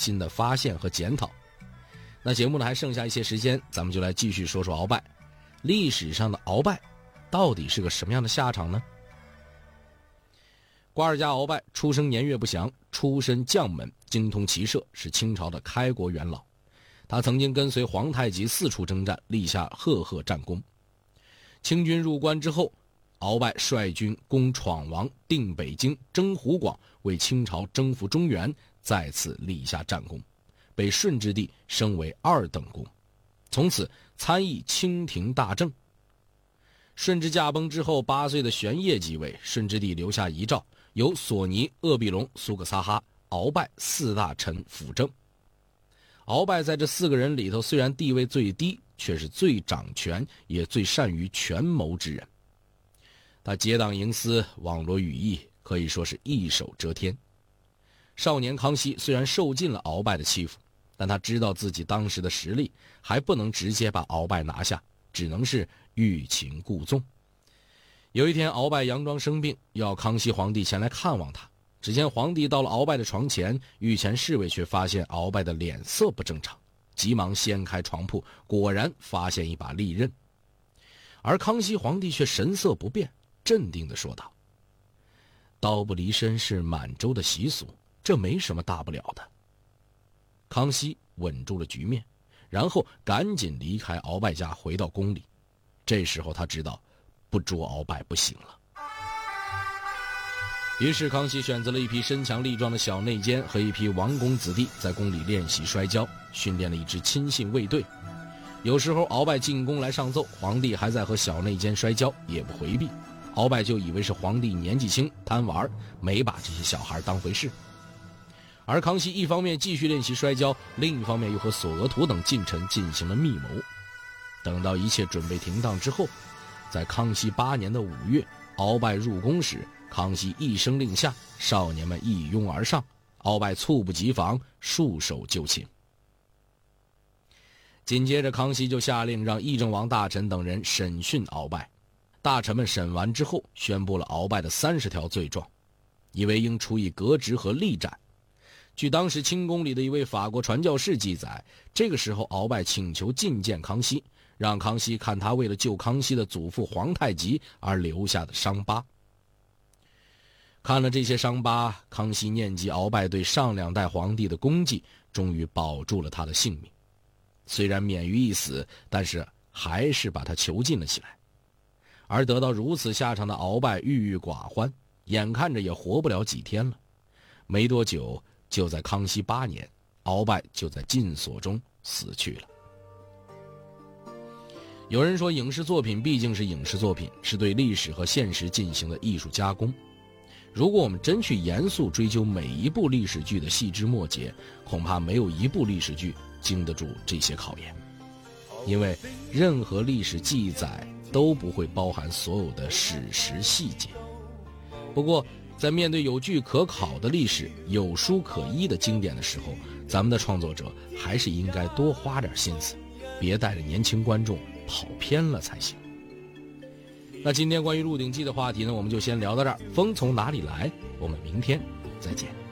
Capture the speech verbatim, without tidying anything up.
新的发现和检讨。那节目呢还剩下一些时间，咱们就来继续说说鳌拜。历史上的鳌拜到底是个什么样的下场呢？瓜尔佳鳌拜出生年月不详，出身将门，精通骑射，是清朝的开国元老。他曾经跟随皇太极四处征战，立下赫赫战功。清军入关之后，鳌拜率军攻闯王，定北京，征湖广，为清朝征服中原再次立下战功，被顺治帝升为二等功，从此参议清廷大政。顺治驾崩之后，八岁的玄烨继位，顺治帝留下遗诏，由索尼、鄂必隆、苏克萨哈、鳌拜四大臣辅政。鳌拜在这四个人里头，虽然地位最低，却是最掌权也最善于权谋之人。他结党营私，网罗羽翼，可以说是一手遮天。少年康熙虽然受尽了鳌拜的欺负，但他知道自己当时的实力，还不能直接把鳌拜拿下，只能是欲擒故纵。有一天，鳌拜佯装生病，要康熙皇帝前来看望他。只见皇帝到了鳌拜的床前，御前侍卫却发现鳌拜的脸色不正常，急忙掀开床铺，果然发现一把利刃。而康熙皇帝却神色不变，镇定地说道：刀不离身是满洲的习俗，这没什么大不了的。康熙稳住了局面，然后赶紧离开鳌拜家，回到宫里。这时候他知道不捉鳌拜不行了。于是康熙选择了一批身强力壮的小内监和一批王公子弟，在宫里练习摔跤，训练了一支亲信卫队。有时候鳌拜进宫来上奏，皇帝还在和小内监摔跤，也不回避，鳌拜就以为是皇帝年纪轻贪玩，没把这些小孩当回事。而康熙一方面继续练习摔跤，另一方面又和索额图等近臣进行了密谋。等到一切准备停当之后，在康熙八年的五月，鳌拜入宫时，康熙一声令下，少年们一拥而上，鳌拜猝不及防，束手就擒。紧接着康熙就下令让议政王大臣等人审讯鳌拜。大臣们审完之后，宣布了鳌拜的三十条罪状，以为应处以革职和力斩。据当时清宫里的一位法国传教士记载，这个时候鳌拜请求觐见康熙，让康熙看他为了救康熙的祖父皇太极而留下的伤疤。看了这些伤疤，康熙念及鳌拜对上两代皇帝的功绩，终于保住了他的性命。虽然免于一死，但是还是把他囚禁了起来。而得到如此下场的鳌拜郁郁寡欢，眼看着也活不了几天了。没多久，就在康熙八年，鳌拜就在禁所中死去了。有人说，影视作品毕竟是影视作品，是对历史和现实进行的艺术加工。如果我们真去严肃追究每一部历史剧的细枝末节，恐怕没有一部历史剧经得住这些考验。因为任何历史记载都不会包含所有的史实细节。不过在面对有据可考的历史、有书可依的经典的时候，咱们的创作者还是应该多花点心思，别带着年轻观众跑偏了才行。那今天关于《鹿鼎记》的话题呢，我们就先聊到这儿。风从哪里来？我们明天再见。